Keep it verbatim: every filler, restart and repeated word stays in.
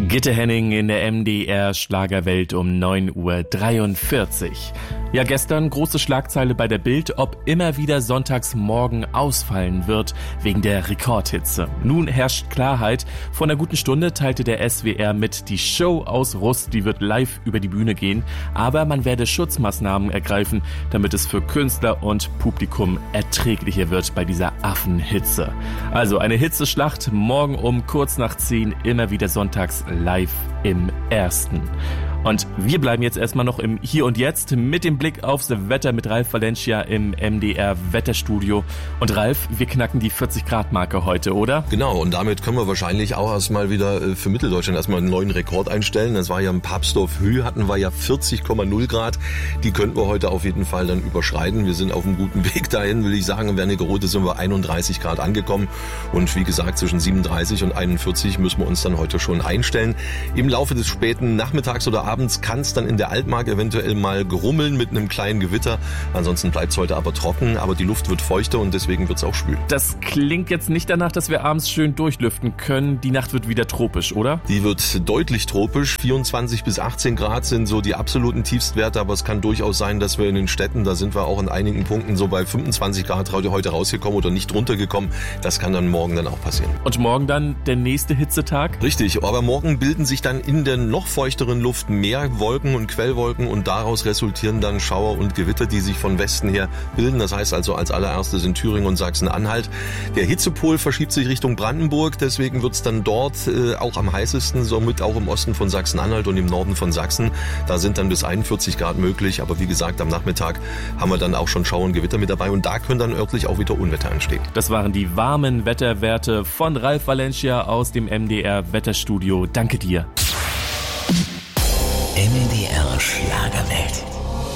Gitte Henning in der M D R Schlagerwelt um neun Uhr dreiundvierzig. Ja, gestern große Schlagzeile bei der Bild, ob immer wieder Sonntagsmorgen ausfallen wird wegen der Rekordhitze. Nun herrscht Klarheit. Vor einer guten Stunde teilte der S W R mit, die Show aus Rust, die wird live über die Bühne gehen, aber man werde Schutzmaßnahmen ergreifen, damit es für Künstler und Publikum erträglicher wird bei dieser Affenhitze. Also eine Hitzeschlacht, morgen um kurz nach zehn, immer wieder sonntags live im Ersten. Und wir bleiben jetzt erstmal noch im Hier und Jetzt mit dem Blick aufs Wetter mit Ralf Valencia im M D R Wetterstudio. Und Ralf, wir knacken die vierzig Grad Marke heute, oder? Genau, und damit können wir wahrscheinlich auch erstmal wieder für Mitteldeutschland erstmal einen neuen Rekord einstellen. Das war ja im Papsdorf Höhe, hatten wir ja vierzig Komma null Grad. Die könnten wir heute auf jeden Fall dann überschreiten. Wir sind auf einem guten Weg dahin, will ich sagen. In Wernigerode sind wir einunddreißig Grad angekommen. Und wie gesagt, zwischen siebenunddreißig und einundvierzig müssen wir uns dann heute schon einstellen. Im Laufe des späten Nachmittags oder Abends kann es dann in der Altmark eventuell mal gerummeln mit einem kleinen Gewitter. Ansonsten bleibt es heute aber trocken, aber die Luft wird feuchter und deswegen wird es auch schwül. Das klingt jetzt nicht danach, dass wir abends schön durchlüften können. Die Nacht wird wieder tropisch, oder? Die wird deutlich tropisch. vierundzwanzig bis achtzehn Grad sind so die absoluten Tiefstwerte, aber es kann durchaus sein, dass wir in den Städten, da sind wir auch in einigen Punkten so bei fünfundzwanzig Grad heute rausgekommen oder nicht runtergekommen. Das kann dann morgen dann auch passieren. Und morgen dann der nächste Hitzetag? Richtig, aber morgen bilden sich dann in der noch feuchteren Luft mehr Wolken und Quellwolken und daraus resultieren dann Schauer und Gewitter, die sich von Westen her bilden. Das heißt also als allererstes in Thüringen und Sachsen-Anhalt. Der Hitzepol verschiebt sich Richtung Brandenburg, deswegen wird es dann dort äh, auch am heißesten, somit auch im Osten von Sachsen-Anhalt und im Norden von Sachsen. Da sind dann bis einundvierzig Grad möglich, aber wie gesagt, am Nachmittag haben wir dann auch schon Schauer und Gewitter mit dabei und da können dann örtlich auch wieder Unwetter entstehen. Das waren die warmen Wetterwerte von Ralf Valencia aus dem M D R Wetterstudio. Danke dir. M D R Schlagerwelt.